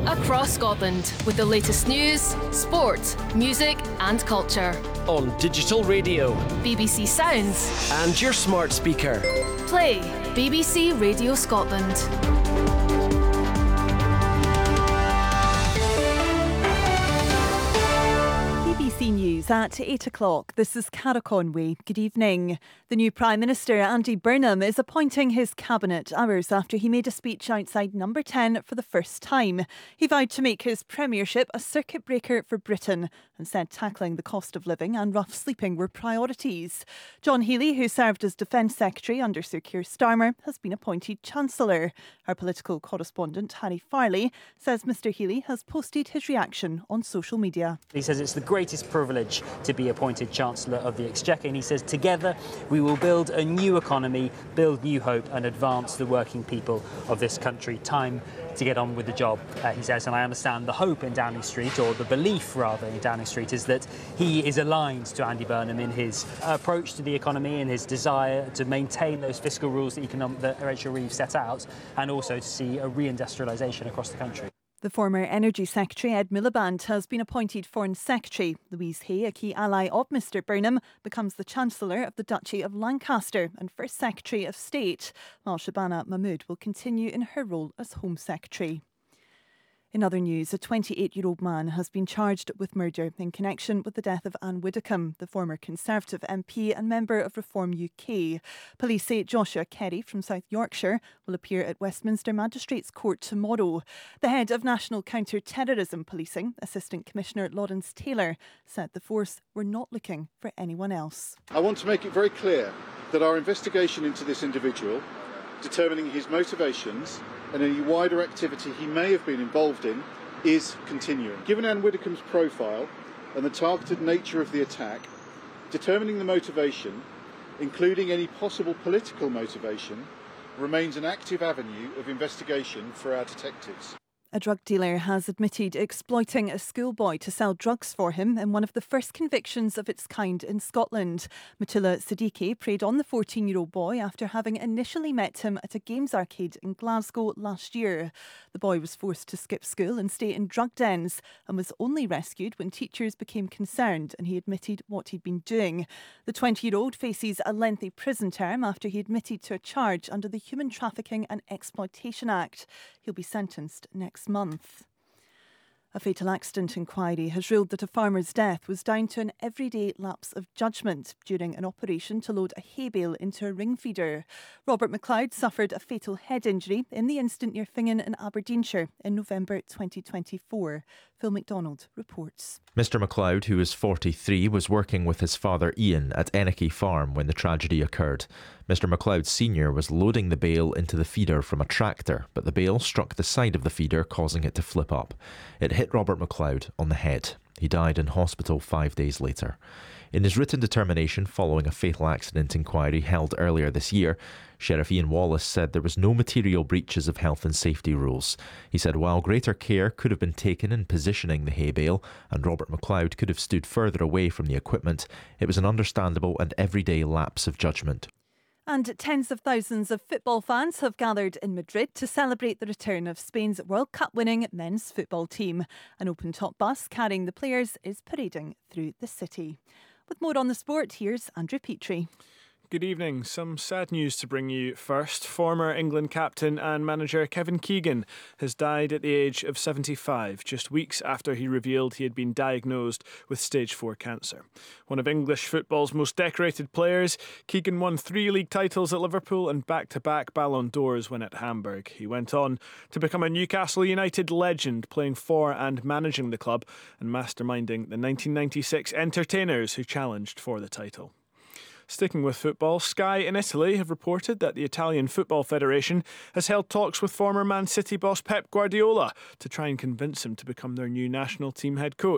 across Scotland with the latest news, sport, music and culture. On digital radio, BBC Sounds and your smart speaker. Play BBC Radio Scotland. BBC News at 8 o'clock. This is Cara Conway. Good evening. The new Prime Minister, Andy Burnham, is appointing his cabinet hours after he made a speech outside Number 10 for the first time. He vowed to make his premiership a circuit breaker for Britain and said tackling the cost of living and rough sleeping were priorities. John Healey, who served as Defence Secretary under Sir Keir Starmer, has been appointed Chancellor. Our political correspondent, Harry Farley, says Mr Healey has posted his reaction on social media. He says it's the greatest privilege to be appointed Chancellor of the Exchequer, and he says together we will build a new economy, build new hope and advance the working people of this country. Time to get on with the job, he says, and I understand the hope in Downing Street, or the belief rather in Downing Street, is that he is aligned to Andy Burnham in his approach to the economy and his desire to maintain those fiscal rules that Rachel Reeves set out, and also to see a reindustrialisation across the country. The former Energy Secretary Ed Miliband has been appointed Foreign Secretary. Louise Hay, a key ally of Mr Burnham, becomes the Chancellor of the Duchy of Lancaster and First Secretary of State, while Shabana Mahmood will continue in her role as Home Secretary. In other news, a 28-year-old man has been charged with murder in connection with the death of Anne Widdecombe, the former Conservative MP and member of Reform UK. Police say Joshua Kerry from South Yorkshire will appear at Westminster Magistrates Court tomorrow. The head of National Counter-Terrorism Policing, Assistant Commissioner Lawrence Taylor, said the force were not looking for anyone else. I want to make it very clear that our investigation into this individual, determining his motivations and any wider activity he may have been involved in, is continuing. Given Anne Widdecombe's profile and the targeted nature of the attack, determining the motivation, including any possible political motivation, remains an active avenue of investigation for our detectives. A drug dealer has admitted exploiting a schoolboy to sell drugs for him in one of the first convictions of its kind in Scotland. Mutula Siddiqui preyed on the 14-year-old boy after having initially met him at a games arcade in Glasgow last year. The boy was forced to skip school and stay in drug dens and was only rescued when teachers became concerned and he admitted what he'd been doing. The 20-year-old faces a lengthy prison term after he admitted to a charge under the Human Trafficking and Exploitation Act. He'll be sentenced next month. A fatal accident inquiry has ruled that a farmer's death was down to an everyday lapse of judgment during an operation to load a hay bale into a ring feeder. Robert McLeod suffered a fatal head injury in the incident near Fingen in Aberdeenshire in November 2024. Phil McDonald reports. Mr McLeod, who is 43, was working with his father Ian at Ennicky Farm when the tragedy occurred. Mr McLeod Sr. was loading the bale into the feeder from a tractor, but the bale struck the side of the feeder, causing it to flip up. It hit Robert McLeod on the head. He died in hospital 5 days later. In his written determination following a fatal accident inquiry held earlier this year, Sheriff Ian Wallace said there was no material breaches of health and safety rules. He said while greater care could have been taken in positioning the hay bale and Robert McLeod could have stood further away from the equipment, it was an understandable and everyday lapse of judgment. And tens of thousands of football fans have gathered in Madrid to celebrate the return of Spain's World Cup winning men's football team. An open-top bus carrying the players is parading through the city. With more on the sport, here's Andrew Petrie. Good evening. Some sad news to bring you first. Former England captain and manager Kevin Keegan has died at the age of 75, just weeks after he revealed he had been diagnosed with stage 4 cancer. One of English football's most decorated players, Keegan won 3 league titles at Liverpool and back-to-back Ballon d'Ors when at Hamburg. He went on to become a Newcastle United legend, playing for and managing the club and masterminding the 1996 Entertainers who challenged for the title. Sticking with football, Sky in Italy have reported that the Italian Football Federation has held talks with former Man City boss Pep Guardiola to try and convince him to become their new national team head coach.